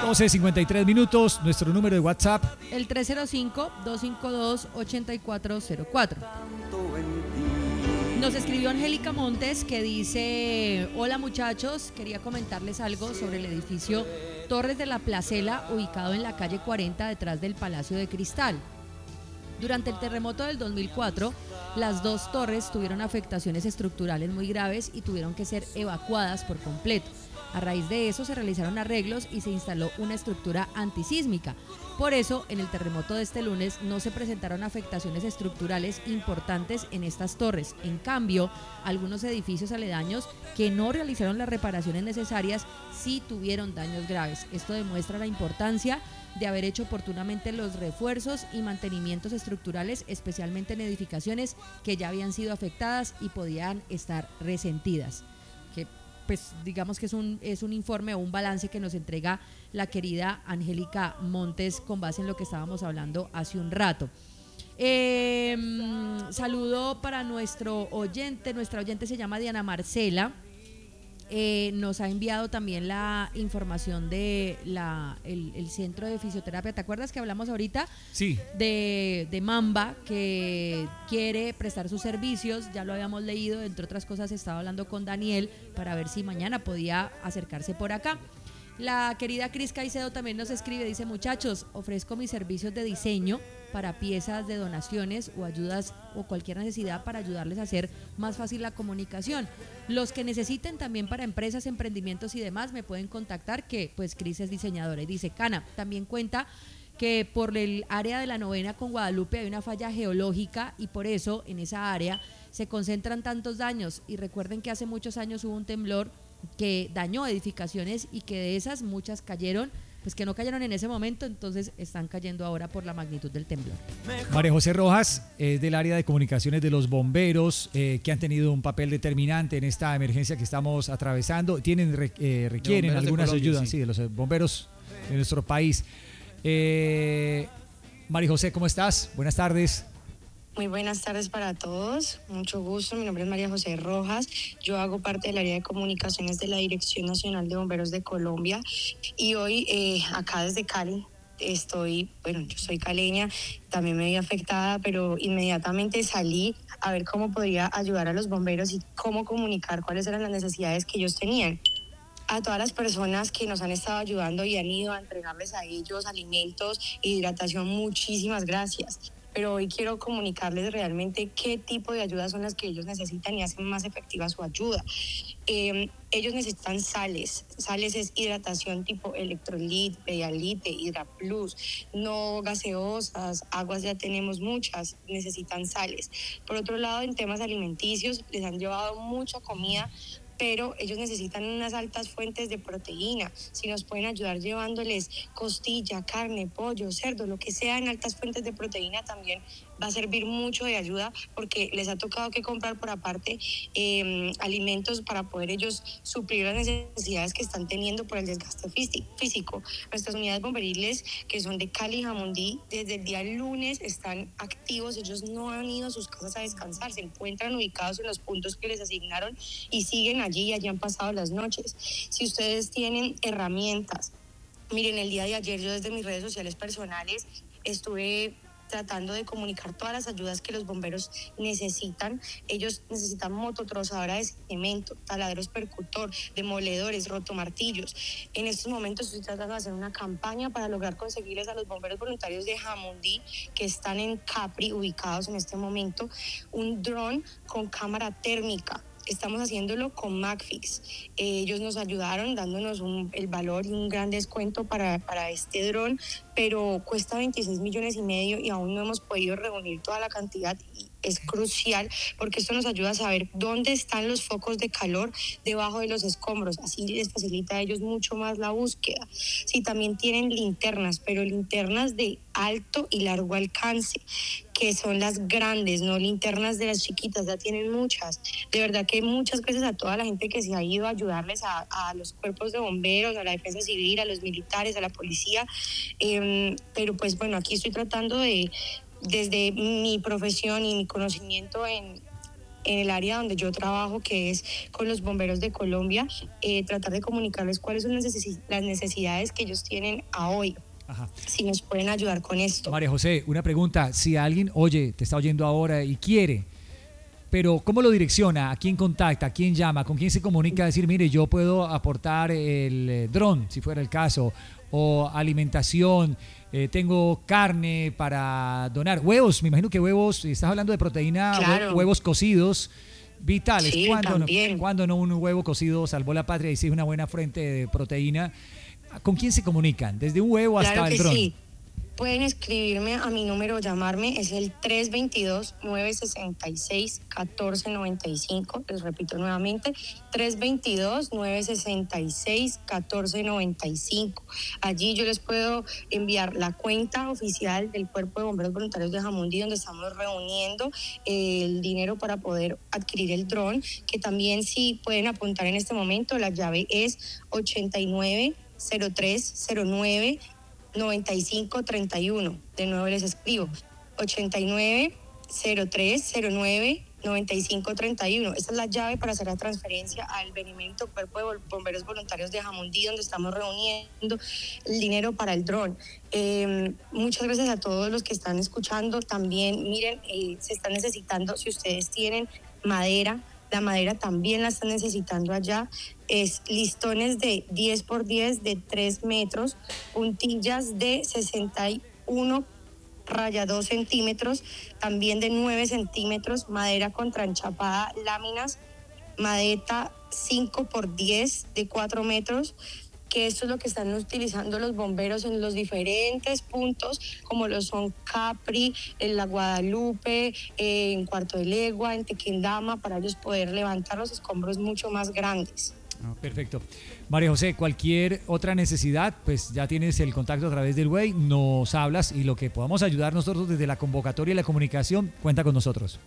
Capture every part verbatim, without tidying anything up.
doce cincuenta y tres minutos, nuestro número de WhatsApp. El tres cero cinco, dos cinco dos, ocho cuatro cero cuatro. Nos escribió Angélica Montes que dice: hola muchachos, quería comentarles algo sobre el edificio Torres de la Placela, ubicado en la calle cuarenta detrás del Palacio de Cristal. Durante el terremoto del dos mil cuatro, las dos torres tuvieron afectaciones estructurales muy graves y tuvieron que ser evacuadas por completo. A raíz de eso se realizaron arreglos y se instaló una estructura antisísmica. Por eso, en el terremoto de este lunes no se presentaron afectaciones estructurales importantes en estas torres. En cambio, algunos edificios aledaños que no realizaron las reparaciones necesarias sí tuvieron daños graves. Esto demuestra la importancia de haber hecho oportunamente los refuerzos y mantenimientos estructurales, especialmente en edificaciones que ya habían sido afectadas y podían estar resentidas. Que pues digamos que es un, es un informe o un balance que nos entrega la querida Angélica Montes con base en lo que estábamos hablando hace un rato. Eh, saludo para nuestro oyente, nuestra oyente se llama Diana Marcela. Eh, nos ha enviado también la información de la, el, el centro de fisioterapia. ¿Te acuerdas que hablamos ahorita? Sí. De, de Mamba, que quiere prestar sus servicios. Ya lo habíamos leído, entre otras cosas estaba hablando con Daniel para ver si mañana podía acercarse por acá. La querida Cris Caicedo también nos escribe, dice: muchachos, ofrezco mis servicios de diseño para piezas de donaciones o ayudas o cualquier necesidad para ayudarles a hacer más fácil la comunicación. Los que necesiten también para empresas, emprendimientos y demás me pueden contactar, que pues Cris es diseñadora. Y dice: Cana, también cuenta que por el área de la novena con Guadalupe hay una falla geológica y por eso en esa área se concentran tantos daños. Y recuerden que hace muchos años hubo un temblor que dañó edificaciones y que de esas muchas cayeron, pues que no cayeron en ese momento, entonces están cayendo ahora por la magnitud del temblor. María José Rojas es del área de comunicaciones de los bomberos, eh, que han tenido un papel determinante en esta emergencia que estamos atravesando. Tienen eh, requieren algunas Colombia, ayudas, sí. sí, de los bomberos de nuestro país. Eh, María José, ¿cómo estás? Buenas tardes. Muy buenas tardes para todos, mucho gusto, mi nombre es María José Rojas, yo hago parte del área de comunicaciones de la Dirección Nacional de Bomberos de Colombia y hoy eh, acá desde Cali estoy, bueno, yo soy caleña, también me vi afectada, pero inmediatamente salí a ver cómo podría ayudar a los bomberos y cómo comunicar cuáles eran las necesidades que ellos tenían. A todas las personas que nos han estado ayudando y han ido a entregarles a ellos alimentos e hidratación, muchísimas gracias. Pero hoy quiero comunicarles realmente qué tipo de ayudas son las que ellos necesitan y hacen más efectiva su ayuda. Eh, ellos necesitan sales. Sales es hidratación tipo Electrolit, Pedialyte, Hydra Plus, no gaseosas, aguas ya tenemos muchas, necesitan sales. Por otro lado, en temas alimenticios, les han llevado mucha comida, pero ellos necesitan unas altas fuentes de proteína. Si nos pueden ayudar llevándoles costilla, carne, pollo, cerdo, lo que sea en altas fuentes de proteína, también va a servir mucho de ayuda, porque les ha tocado que comprar por aparte eh, alimentos para poder ellos suplir las necesidades que están teniendo por el desgaste físico. Nuestras unidades bomberiles, que son de Cali y Jamundí, desde el día lunes están activos. Ellos no han ido a sus casas a descansar, se encuentran ubicados en los puntos que les asignaron y siguen allí y allí han pasado las noches. Si ustedes tienen herramientas, miren, el día de ayer yo desde mis redes sociales personales estuve tratando de comunicar todas las ayudas que los bomberos necesitan. Ellos necesitan mototrozadora de cemento, taladros percutor, demoledores, rotomartillos. En estos momentos estoy tratando de hacer una campaña para lograr conseguirles a los bomberos voluntarios de Jamundí, que están en Capri, ubicados en este momento, un dron con cámara térmica. Estamos haciéndolo con MagFix. Eh, ellos nos ayudaron dándonos un, el valor y un gran descuento para, para este dron, pero cuesta veintiséis millones y medio y aún no hemos podido reunir toda la cantidad. Y es crucial porque esto nos ayuda a saber dónde están los focos de calor debajo de los escombros. Así les facilita a ellos mucho más la búsqueda. Sí, también tienen linternas, pero linternas de alto y largo alcance, que son las grandes, no linternas de las chiquitas, ya tienen muchas. De verdad que muchas gracias a toda la gente que se ha ido a ayudarles a, a los cuerpos de bomberos, a la defensa civil, a los militares, a la policía. Eh, pero pues bueno, aquí estoy tratando de, desde mi profesión y mi conocimiento en en el área donde yo trabajo, que es con los bomberos de Colombia, eh, tratar de comunicarles cuáles son las necesidades que ellos tienen a hoy. Ajá. Si nos pueden ayudar con esto. María José, una pregunta, si alguien, oye, te está oyendo ahora y quiere, pero ¿cómo lo direcciona? ¿A quién contacta? ¿A quién llama? ¿Con quién se comunica? Decir, mire, yo puedo aportar el eh, dron, si fuera el caso, o alimentación, eh, tengo carne para donar, huevos, me imagino que huevos, estás hablando de proteína, claro. Huevos cocidos, vitales. Sí, ¿Cuándo, no, ¿Cuándo no un huevo cocido salvó la patria y sí es una buena fuente de proteína? ¿Con quién se comunican? Desde un huevo hasta claro el dron. Sí. Pueden escribirme a mi número o llamarme, es el tres dos dos, nueve seis seis, uno cuatro nueve cinco, les repito nuevamente, tres dos dos, nueve seis seis, uno cuatro nueve cinco. Allí yo les puedo enviar la cuenta oficial del Cuerpo de Bomberos Voluntarios de Jamundí, donde estamos reuniendo el dinero para poder adquirir el dron, que también sí pueden apuntar en este momento, la llave es ochenta y nueve, cero tres, cero nueve, noventa y cinco treinta y uno. De nuevo les escribo ochenta y nueve, cero tres, cero nueve, noventa y cinco treinta y uno. Esta es la llave para hacer la transferencia al benemérito Cuerpo de Bomberos Voluntarios de Jamundí, donde estamos reuniendo el dinero para el dron. Eh, muchas gracias a todos los que están escuchando. También miren, eh, se está necesitando, si ustedes tienen madera, la madera también la están necesitando allá. Es listones de diez por diez de tres metros, puntillas de sesenta y uno raya dos centímetros, también de nueve centímetros, madera contranchapada, láminas, madeta cinco por diez de cuatro metros, que esto es lo que están utilizando los bomberos en los diferentes puntos, como lo son Capri, en la Guadalupe, eh, en Cuarto de Legua, en Tequendama, para ellos poder levantar los escombros mucho más grandes. Perfecto. María José, cualquier otra necesidad, pues ya tienes el contacto a través del W E I, nos hablas y lo que podamos ayudar nosotros desde la convocatoria y la comunicación, cuenta con nosotros.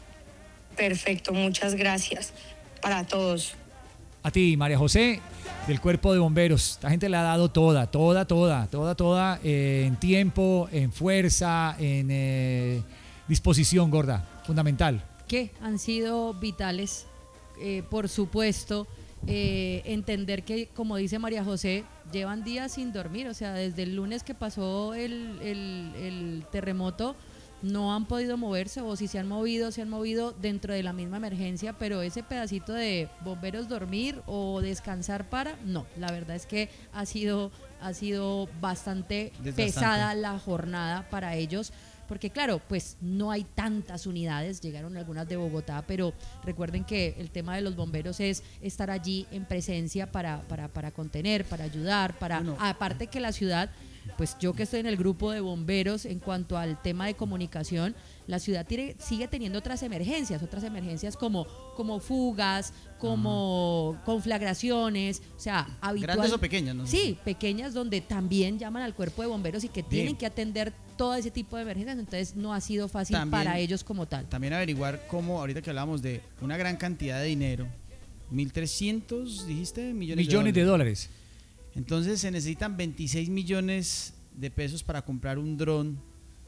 Perfecto, muchas gracias para todos. A ti, María José, del Cuerpo de Bomberos. Esta gente le ha dado toda, toda, toda, toda, toda, eh, en tiempo, en fuerza, en eh, disposición, gorda, fundamental. Que han sido vitales, eh, por supuesto. Eh, entender que, como dice María José, llevan días sin dormir, o sea, desde el lunes que pasó el, el, el terremoto no han podido moverse, o si se han movido, se han movido dentro de la misma emergencia, pero ese pedacito de bomberos dormir o descansar para, no, la verdad es que ha sido, ha sido bastante pesada la jornada para ellos. Porque claro, pues no hay tantas unidades, llegaron algunas de Bogotá, pero recuerden que el tema de los bomberos es estar allí en presencia para, para, para contener, para ayudar, para bueno, aparte que la ciudad, pues yo que estoy en el grupo de bomberos en cuanto al tema de comunicación, la ciudad tiene, sigue teniendo otras emergencias, otras emergencias como, como fugas, como uh-huh. conflagraciones, o sea, habitual, grandes o pequeñas, ¿no? Sí, pequeñas, donde también llaman al cuerpo de bomberos y que Bien. tienen que atender todo ese tipo de emergencias, entonces no ha sido fácil también, para ellos como tal. También averiguar cómo, ahorita que hablábamos de una gran cantidad de dinero, mil trescientos, dijiste, millones, millones de, dólares. de dólares. Entonces se necesitan veintiséis millones de pesos para comprar un dron.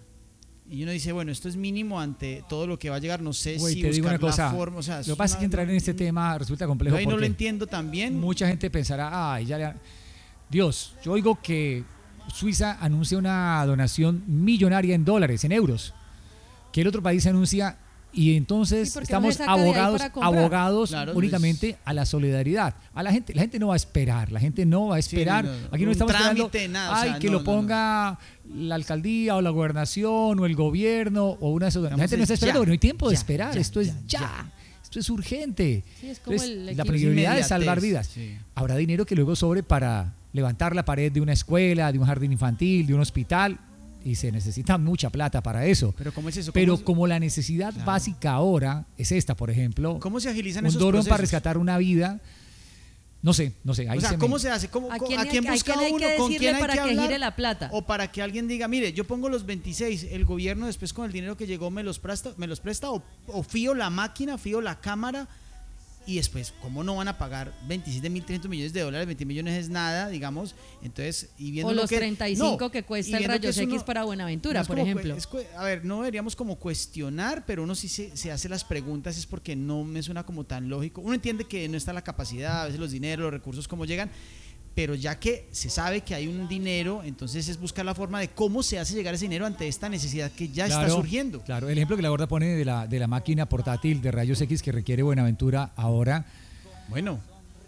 Y uno dice, bueno, esto es mínimo ante todo lo que va a llegar, no sé Wey, si te buscar digo una cosa, la forma, o sea, lo que pasa es que entrar en este tema resulta complejo. Yo ahí no lo entiendo también. Mucha gente pensará, ay, ya le... Dios, yo oigo que Suiza anuncia una donación millonaria en dólares, en euros, que el otro país anuncia, y entonces sí, estamos abogados, abogados claro, únicamente pues, a la solidaridad. A la gente, la gente no va a esperar, la gente no va a esperar. Sí, no, no, Aquí no estamos trámite, esperando, nada, ay, o sea, que no, lo ponga no, no. la alcaldía o la gobernación o el gobierno o una. La gente no está esperando, no hay tiempo ya, de esperar. Ya, Esto es ya. ya. Esto es urgente. Sí, es como Entonces, el, la prioridad es salvar vidas. Sí. Habrá dinero que luego sobre para levantar la pared de una escuela, de un jardín infantil, de un hospital, y se necesita mucha plata para eso. Pero ¿cómo es eso? Pero ¿Cómo como la necesidad claro. básica ahora es esta, por ejemplo, ¿cómo se agilizan un esos dron procesos? Para rescatar una vida, no sé, no sé. Ahí o sea, se ¿cómo me... se hace? ¿Cómo, ¿A quién, ¿a quién hay, busca ¿a quién uno? Hay que ¿Con quién hay para que que hablar? gire la plata? O para que alguien diga, mire, yo pongo los veintiséis, el gobierno después con el dinero que llegó me los presta, me los presta o, o fío la máquina, fío la cámara y después, ¿cómo no van a pagar veintisiete mil trescientos millones de dólares? veinte millones es nada, digamos. Entonces, y viendo o lo los que, treinta y cinco no, que cuesta el Rayos X para Buenaventura, no por ejemplo. Es, a ver, no deberíamos como cuestionar, pero uno sí se, se hace las preguntas, es porque no me suena como tan lógico. Uno entiende que no está la capacidad, a veces los dineros, los recursos, cómo llegan, pero ya que se sabe que hay un dinero, entonces es buscar la forma de cómo se hace llegar ese dinero ante esta necesidad que ya claro, está surgiendo. Claro, el ejemplo que la gorda pone de la, de la máquina portátil de Rayos X que requiere Buenaventura ahora. Bueno,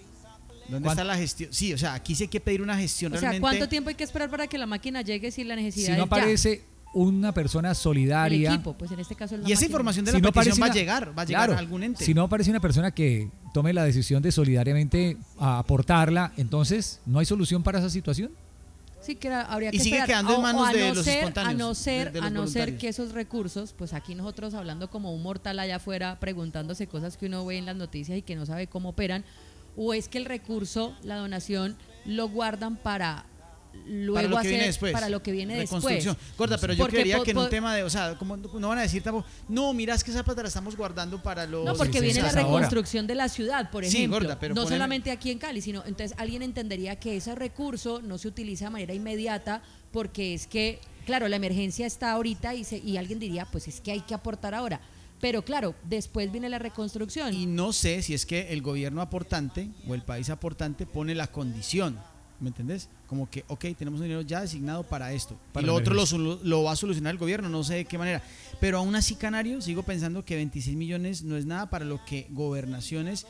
¿dónde está la gestión? Sí, o sea, aquí sí hay que pedir una gestión o realmente. O sea, ¿cuánto tiempo hay que esperar para que la máquina llegue si la necesidad si no es aparece ya? Una persona solidaria. El equipo, pues en este caso es la y esa máquina. información de si la no petición va una, a llegar, va a llegar claro, a algún ente. Si no aparece una persona que tome la decisión de solidariamente aportarla, entonces no hay solución para esa situación. Sí, que habría que y sigue esperar. quedando en manos o, o de no los ser, espontáneos. A no ser, de, de los a no ser voluntarios. que esos recursos, pues aquí nosotros hablando como un mortal allá afuera, preguntándose cosas que uno ve en las noticias y que no sabe cómo operan, o es que el recurso, la donación, lo guardan para luego para lo que hacer viene después, para lo que viene reconstrucción. después. Gorda, pero yo porque creería po, que en po, un tema de, o sea, como no van a decir tampoco, no, mira, es que esa plata la estamos guardando para los... No, porque sí, viene sí, la ahora. reconstrucción de la ciudad, por ejemplo. Sí, gorda, pero no poneme... solamente aquí en Cali, sino entonces alguien entendería que ese recurso no se utiliza de manera inmediata porque es que, claro, la emergencia está ahorita y, se, y alguien diría, pues es que hay que aportar ahora. Pero claro, después viene la reconstrucción. Y no sé si es que el gobierno aportante o el país aportante pone la condición, ¿me entendés? Como que, ok, tenemos un dinero ya designado para esto. Para y lo otro lo, lo va a solucionar el gobierno, no sé de qué manera. Pero aún así, Canario, sigo pensando que veintiséis millones no es nada para lo que gobernaciones...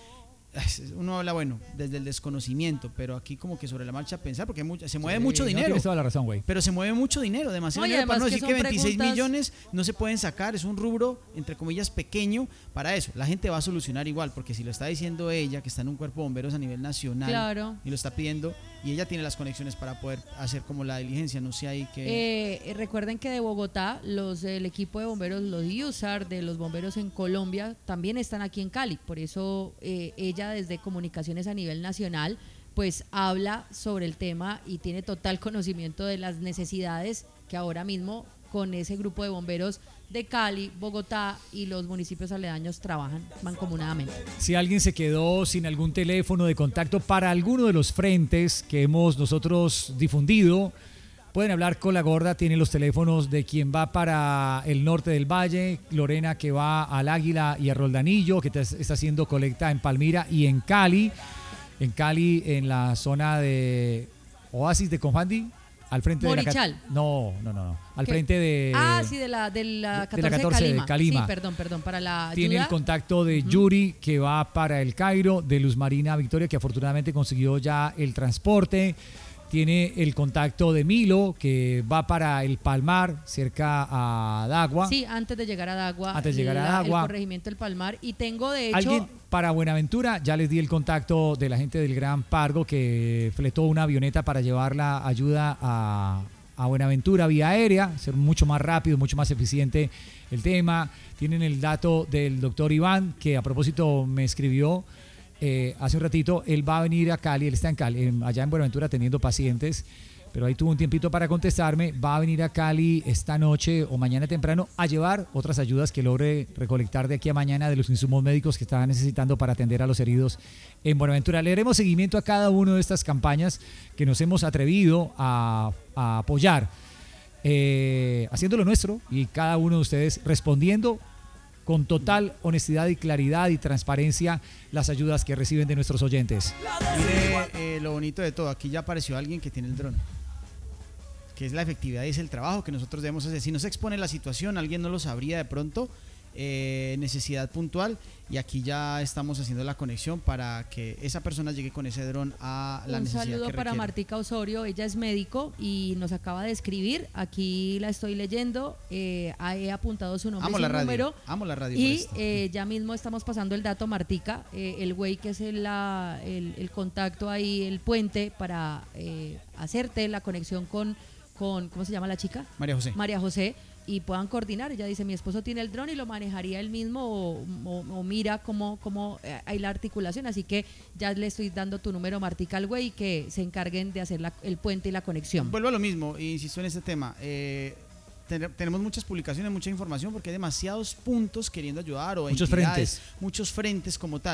Uno habla, bueno, desde el desconocimiento, pero aquí como que sobre la marcha pensar, porque mucha, se mueve sí, mucho no dinero. Tienes toda la razón, güey. Pero se mueve mucho dinero, demasiado Oye, dinero para no que decir que veintiséis preguntas... millones no se pueden sacar, es un rubro, entre comillas, pequeño para eso. La gente va a solucionar igual, porque si lo está diciendo ella, que está en un cuerpo de bomberos a nivel nacional, claro. y lo está pidiendo, y ella tiene las conexiones para poder hacer como la diligencia, no sé ahí que... Eh, recuerden que de Bogotá, los del equipo de bomberos, los I U S A R, de los bomberos en Colombia, también están aquí en Cali, por eso eh, ella desde comunicaciones a nivel nacional pues habla sobre el tema y tiene total conocimiento de las necesidades que ahora mismo con ese grupo de bomberos de Cali, Bogotá y los municipios aledaños trabajan mancomunadamente. Si alguien se quedó sin algún teléfono de contacto para alguno de los frentes que hemos nosotros difundido, pueden hablar con la gorda, tiene los teléfonos de quien va para el norte del valle, Lorena que va al Águila y a Roldanillo, que está haciendo colecta en Palmira y en Cali, en Cali en la zona de Oasis de Confandi, al frente Morichal. de la... No, no, no, no, al ¿Qué? frente de... Ah, sí, de la, de la catorce de, la catorce Calima. de Calima. Sí, perdón, perdón, para la Tiene ayuda. el contacto de Yuri, que va para el Cairo, de Luz Marina Victoria, que afortunadamente consiguió ya el transporte. Tiene el contacto de Milo, que va para el Palmar, cerca a Dagua. Sí, antes de llegar a Dagua. Antes de llegar a la, Dagua. El corregimiento del Palmar. Y tengo, de hecho... Alguien para Buenaventura, ya les di el contacto de la gente del Gran Pargo, que fletó una avioneta para llevar la ayuda a, a Buenaventura vía aérea, ser mucho más rápido, mucho más eficiente el tema. Tienen el dato del doctor Iván, que a propósito me escribió Eh, hace un ratito. Él va a venir a Cali, él está en Cali, en, allá en Buenaventura atendiendo pacientes, pero ahí tuvo un tiempito para contestarme. Va a venir a Cali esta noche o mañana temprano a llevar otras ayudas que logre recolectar de aquí a mañana de los insumos médicos que están necesitando para atender a los heridos en Buenaventura. Le daremos seguimiento a cada una de estas campañas que nos hemos atrevido a, a apoyar, eh, haciéndolo nuestro, y cada uno de ustedes respondiendo con total honestidad y claridad y transparencia las ayudas que reciben de nuestros oyentes. Mire, eh, lo bonito de todo, aquí ya apareció alguien que tiene el dron, que es la efectividad y es el trabajo que nosotros debemos hacer. Si no se expone la situación, alguien no lo sabría de pronto, eh, necesidad puntual, y aquí ya estamos haciendo la conexión para que esa persona llegue con ese dron a la Un necesidad que saludo para requiere. Martica Osorio, ella es médico y nos acaba de escribir, aquí la estoy leyendo, eh, he apuntado su nombre Amo y la su radio, número, amo la radio y por esto. eh, ya mismo estamos pasando el dato, Martica, eh, el güey que es el, la, el, el contacto ahí, el puente para eh, hacerte la conexión con, con, ¿cómo se llama la chica? María José. María José, y puedan coordinar. Ella dice, mi esposo tiene el dron y lo manejaría él mismo, o, o, o mira cómo, cómo hay la articulación, así que ya le estoy dando tu número, Martica, al güey, y que se encarguen de hacer la, el puente y la conexión. Vuelvo a lo mismo, e insisto en este tema, eh, ten, tenemos muchas publicaciones, mucha información, porque hay demasiados puntos queriendo ayudar, o muchos entidades, frentes. muchos frentes como tal.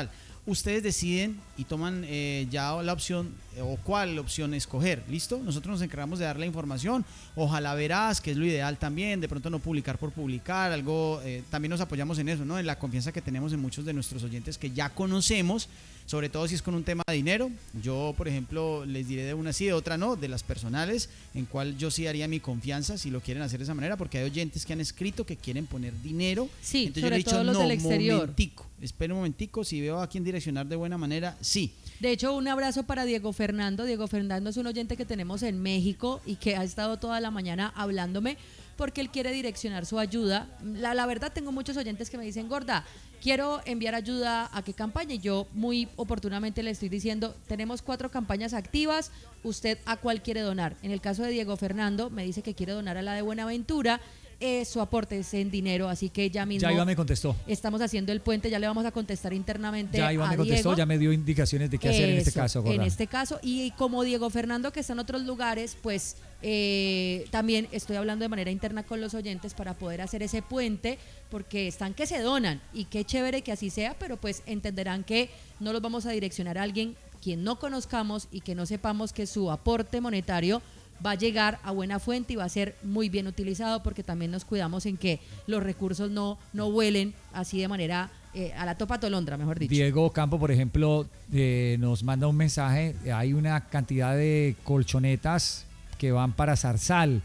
ustedes deciden y toman eh, ya la opción eh, o cuál opción escoger, ¿listo? Nosotros nos encargamos de dar la información, ojalá verás, que es lo ideal también, de pronto no publicar por publicar, algo, eh, también nos apoyamos en eso, ¿no? En la confianza que tenemos en muchos de nuestros oyentes que ya conocemos, sobre todo si es con un tema de dinero. Yo, por ejemplo, les diré de una sí, de otra no, de las personales, en cual yo sí daría mi confianza si lo quieren hacer de esa manera, porque hay oyentes que han escrito que quieren poner dinero. Sí, entonces sobre yo le he dicho, todo los no, del exterior. momentico, espera un momentico, si veo a quién direccionar de buena manera, sí. De hecho, un abrazo para Diego Fernando. Diego Fernando es un oyente que tenemos en México y que ha estado toda la mañana hablándome porque él quiere direccionar su ayuda. La, la verdad, tengo muchos oyentes que me dicen, Gorda, quiero enviar ayuda a qué campaña. Y yo muy oportunamente le estoy diciendo, tenemos cuatro campañas activas, ¿usted a cuál quiere donar? En el caso de Diego Fernando, me dice que quiere donar a la de Buenaventura. Eh, su aporte es en dinero, así que ya mismo ya Iván me contestó. Estamos haciendo el puente, ya le vamos a contestar internamente ya Iván a me contestó, Diego. ya me dio indicaciones de qué hacer en este caso, Gorda. En este caso, y como Diego Fernando que está en otros lugares, pues eh, también estoy hablando de manera interna con los oyentes para poder hacer ese puente, porque están que se donan y qué chévere que así sea, pero pues entenderán que no los vamos a direccionar a alguien quien no conozcamos y que no sepamos que su aporte monetario va a llegar a buena fuente y va a ser muy bien utilizado, porque también nos cuidamos en que los recursos no, no vuelen así de manera eh, a la topa tolondra, mejor dicho. Diego Campo, por ejemplo, eh, nos manda un mensaje, hay una cantidad de colchonetas que van para Zarzal,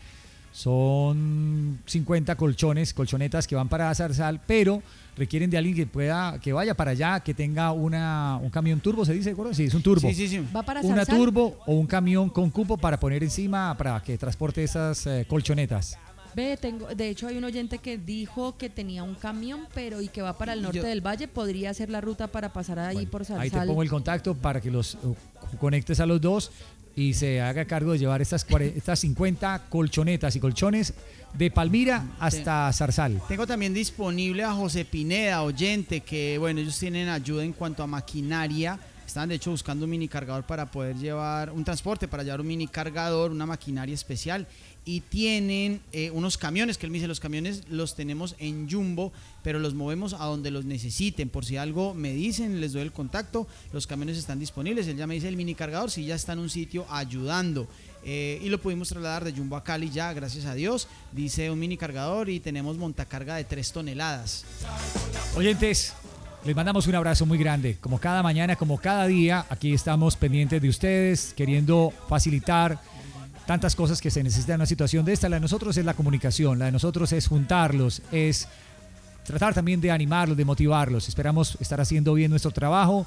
son cincuenta colchones, colchonetas que van para Zarzal, pero requieren de alguien que pueda, que vaya para allá, que tenga una un camión turbo, ¿se dice? Sí, es un turbo. Sí, sí, sí. ¿Va para una Zarzal? turbo o un camión con cupo para poner encima, para que transporte esas eh, colchonetas. Ve, tengo, de hecho hay un oyente que dijo que tenía un camión, pero y que va para el norte Yo, del valle, podría hacer la ruta para pasar ahí Bueno, por Zarzal. ahí te pongo el contacto para que los uh, conectes a los dos y se haga cargo de llevar estas, cuarenta, estas cincuenta colchonetas y colchones de Palmira hasta Zarzal. Tengo también disponible a José Pineda, oyente, que bueno, ellos tienen ayuda en cuanto a maquinaria. Estaban de hecho buscando un mini cargador para poder llevar un transporte, para llevar un mini cargador, una maquinaria especial. Y tienen eh, unos camiones, que él me dice, los camiones los tenemos en Jumbo, pero los movemos a donde los necesiten. Por si algo me dicen, les doy el contacto, los camiones están disponibles. Él ya me dice el mini cargador, sí, ya está en un sitio ayudando. Eh, y lo pudimos trasladar de Jumbo a Cali ya, gracias a Dios. Dice un mini cargador y tenemos montacarga de tres toneladas. Oyentes, les mandamos un abrazo muy grande. Como cada mañana, como cada día, aquí estamos pendientes de ustedes, queriendo facilitar tantas cosas que se necesitan en una situación de esta. La de nosotros es la comunicación, la de nosotros es juntarlos, es tratar también de animarlos, de motivarlos. Esperamos estar haciendo bien nuestro trabajo.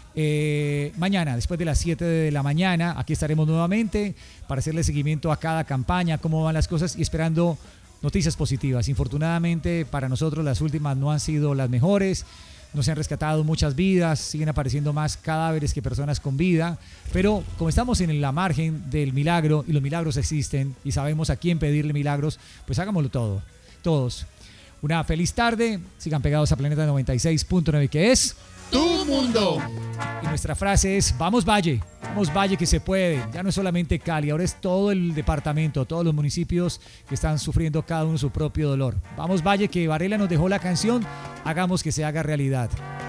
Eh, mañana, después de las siete de la mañana, aquí estaremos nuevamente para hacerle seguimiento a cada campaña, cómo van las cosas y esperando noticias positivas. Infortunadamente, para nosotros las últimas no han sido las mejores. No se han rescatado muchas vidas, siguen apareciendo más cadáveres que personas con vida, pero como estamos en la margen del milagro y los milagros existen y sabemos a quién pedirle milagros, pues hagámoslo todo, todos. Una feliz tarde, sigan pegados a Planeta noventa y seis punto nueve, que es ¡Tu mundo! Y nuestra frase es, vamos Valle, vamos Valle que se puede. Ya no es solamente Cali, ahora es todo el departamento, todos los municipios que están sufriendo cada uno su propio dolor. Vamos Valle, que Varela nos dejó la canción, hagamos que se haga realidad.